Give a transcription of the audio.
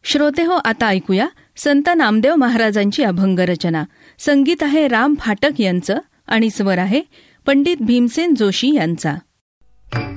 श्रोते हो, आता ऐकूया संत नामदेव महाराजांची अभंग रचना. संगीत आहे राम फाटक यांचं आणि स्वर आहे पंडित भीमसेन जोशी यांचा.